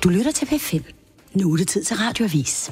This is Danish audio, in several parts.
Du lytter til P5. Nu er det tid til Radioavis.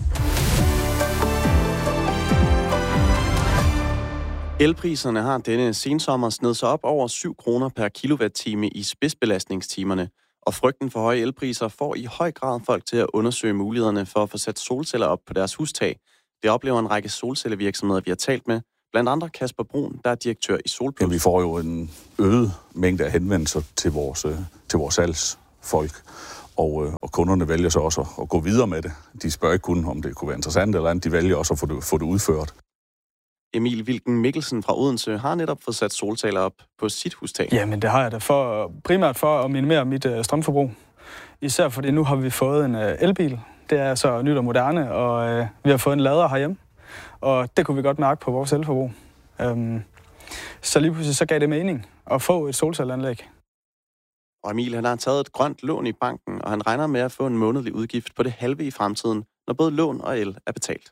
Elpriserne har denne sensommer snedet sig op over 7 kroner per kilowatt-time i spidsbelastningstimerne, og frygten for høje elpriser får i høj grad folk til at undersøge mulighederne for at få sat solceller op på deres hustag. Det oplever en række solcellevirksomheder, vi har talt med, blandt andre Kasper Brun, der er direktør i Solplus. Vi får jo en øget mængde af henvendelser til vores salgsfolk, og kunderne vælger så også at gå videre med det. De spørger ikke kun, om det kunne være interessant eller andet, de vælger også at få det udført. Emil Wilken Mikkelsen fra Odense har netop fået sat solceller op på sit hustag. Jamen det har jeg da primært for at minimere mit strømforbrug. Især fordi nu har vi fået en elbil. Det er så nyt og moderne, og vi har fået en lader herhjemme. Og det kunne vi godt mærke på vores elforbrug. Så lige pludselig så gav det mening at få et solcelleanlæg. Og Emil han har taget et grønt lån i banken, og han regner med at få en månedlig udgift på det halve i fremtiden, når både lån og el er betalt.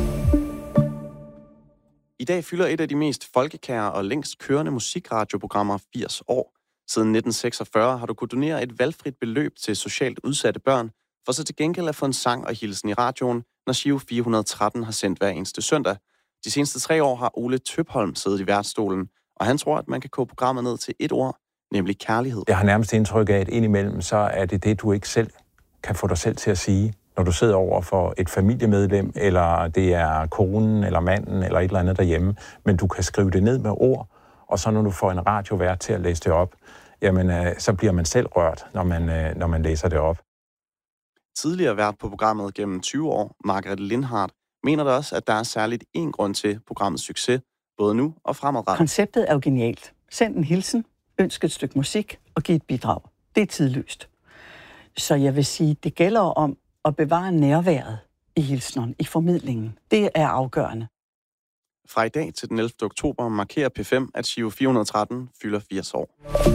I dag fylder et af de mest folkekære og længst kørende musikradioprogrammer 80 år. Siden 1946 har du kunnet donere et valgfrit beløb til socialt udsatte børn, for så til gengæld at få en sang og hilsen i radioen, når Giro 413 har sendt hver eneste søndag. De seneste 3 år har Ole Tøpholm siddet i værtsstolen, og han tror, at man kan koge programmet ned til et ord, nemlig kærlighed. Jeg har nærmest indtryk af, at indimellem så er det, du ikke selv kan få dig selv til at sige, når du sidder over for et familiemedlem, eller det er konen, eller manden, eller et eller andet derhjemme. Men du kan skrive det ned med ord, og så når du får en radiovært til at læse det op, jamen så bliver man selv rørt, når man læser det op. Tidligere vært på programmet gennem 20 år, Margaret Lindhardt, mener der også, at der er særligt én grund til programmets succes, både nu og fremadrettet. Konceptet er jo genialt. Send en hilsen, ønsk et stykke musik og giv et bidrag. Det er tidløst. Så jeg vil sige, det gælder om at bevare nærværet i hilsneren, i formidlingen. Det er afgørende. Fra i dag til den 11. oktober markerer P5, at Giro 413 fylder 80 år.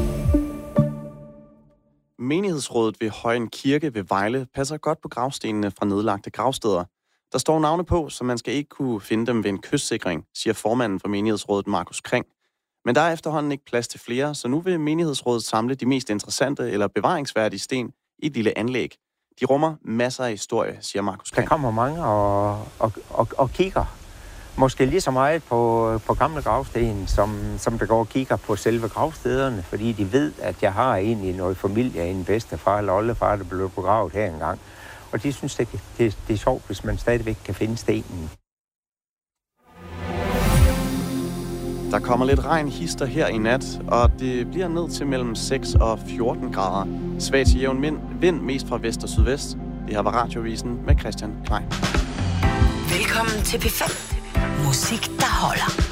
Menighedsrådet ved Højen Kirke ved Vejle passer godt på gravstenene fra nedlagte gravsteder. Der står navne på, så man skal ikke kunne finde dem ved en kystsikring, siger formanden for menighedsrådet Markus Kring. Men der er efterhånden ikke plads til flere, så nu vil menighedsrådet samle de mest interessante eller bevaringsværdige sten i et lille anlæg. De rummer masser af historie, siger Markus Kring. Der kommer mange og kigger. Måske lige så meget på gamle gravsten, som der går og kigger på selve gravstederne, fordi de ved, at jeg har egentlig noget familie, en bedstefar eller oldefar, der blev begravet her engang. Og de synes, det er sjovt, hvis man stadigvæk kan finde stenen. Der kommer lidt regn hister her i nat, og det bliver ned til mellem 6 og 14 grader. Svag til jævn vind mest fra vest og sydvest. Det her var Radioavisen med Christian Klein. Velkommen til P5. Musik, der holder.